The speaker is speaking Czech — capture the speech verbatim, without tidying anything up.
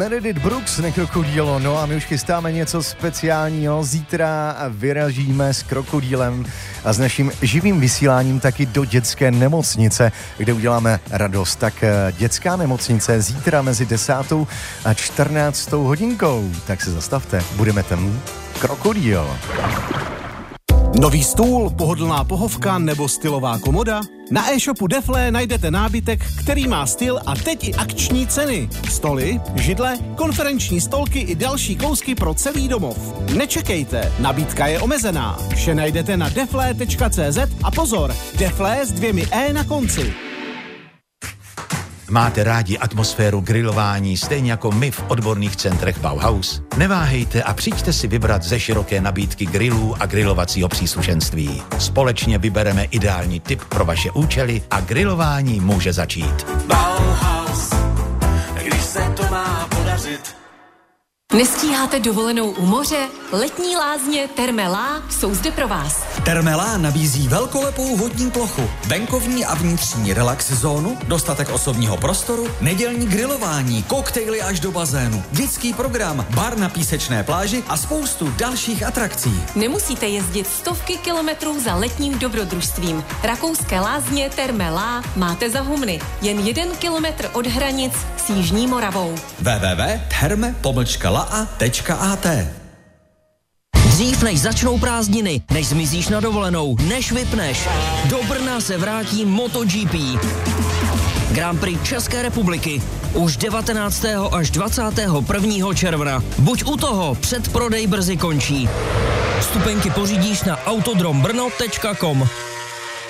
Meredith Brooks, Nekrokodýlo, no a my už chystáme něco speciálního. Zítra vyražíme s krokodýlem a s naším živým vysíláním taky do dětské nemocnice, kde uděláme radost. Tak dětská nemocnice zítra mezi desátou a čtrnáctou hodinkou. Tak se zastavte, budeme ten krokodýl. Nový stůl, pohodlná pohovka nebo stylová komoda? Na e-shopu Deflé najdete nábytek, který má styl a teď i akční ceny. Stoly, židle, konferenční stolky i další kousky pro celý domov. Nečekejte, nabídka je omezená. Vše najdete na deflé tečka cé zet a pozor, Deflé s dvěmi E na konci. Máte rádi atmosféru grilování stejně jako my v odborných centrech Bauhaus? Neváhejte a přijďte si vybrat ze široké nabídky grillů a grilovacího příslušenství. Společně vybereme ideální tip pro vaše účely a grilování může začít. Bauhaus, když se to má podařit. Nestíháte dovolenou u moře? Letní lázně Termelá jsou zde pro vás. Termelá nabízí velkolepou vodní plochu, venkovní a vnitřní relax zónu, dostatek osobního prostoru, nedělní grilování, koktejly až do bazénu, dětský program, bar na písečné pláži a spoustu dalších atrakcí. Nemusíte jezdit stovky kilometrů za letním dobrodružstvím. Rakouské lázně Termelá máte za humny. Jen jeden kilometr od hranic s Jižní Moravou. w w w tečka terme pomlčka la a tečka a t Dřív než začnou prázdniny, než zmizíš na dovolenou, než vypneš, do Brna se vrátí MotoGP. Grand Prix České republiky už devatenáctého až dvacátého prvního června. Buď u toho, předprodej brzy končí. Vstupenky pořídíš na autodrombrno tečka com.